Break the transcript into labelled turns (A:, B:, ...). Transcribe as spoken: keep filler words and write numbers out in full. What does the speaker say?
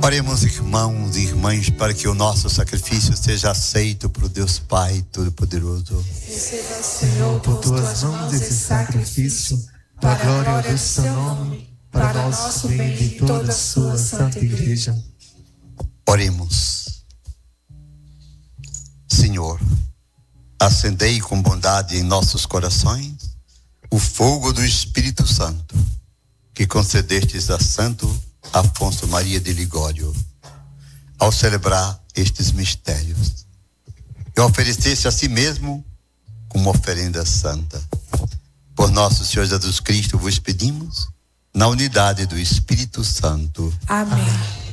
A: Oremos, irmãos e irmãs, para que o nosso sacrifício seja aceito por Deus Pai Todo-Poderoso.
B: Receba, Senhor, por tuas mãos esse sacrifício, para a glória do seu nome, para o nosso bem e de toda a sua santa igreja.
A: Oremos. Senhor, acendei com bondade em nossos corações o fogo do Espírito Santo, que concedestes a Santo Afonso Maria de Ligório, ao celebrar estes mistérios, e oferecesse a si mesmo como oferenda santa. Por nosso Senhor Jesus Cristo vos pedimos, na unidade do Espírito Santo.
B: Amém.